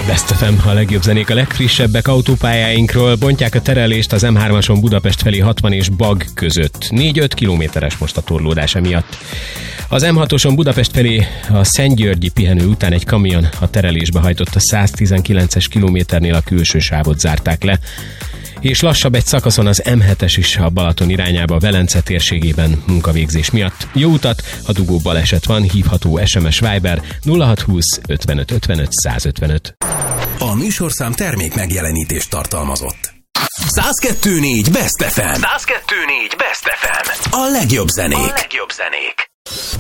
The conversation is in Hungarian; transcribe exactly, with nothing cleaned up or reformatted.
Best ef em, a legjobb zenék, a legfrissebbek autópályáinkról. Bontják a terelést az em hármason Budapest felé hatvan és Bag között. négy-öt kilométeres most a torlódása miatt. Az em hatoson Budapest felé a Szentgyörgyi pihenő után egy kamion a terelésbe hajtott, a száztizenkilences kilométernél a külső sávot zárták le. És lassabb egy szakaszon az em hetes is a Balaton irányába a Velence térségében munkavégzés miatt. Jó utat, ha dugó baleset van, hívható es em es Viber nulla hatszázhúsz ötvenöt ötvenöt százötvenöt. A műsorszám termék megjelenítést tartalmazott. száz kettő négy Best ef em. száz kettő négy Best ef em. A legjobb zenék. A legjobb zenék.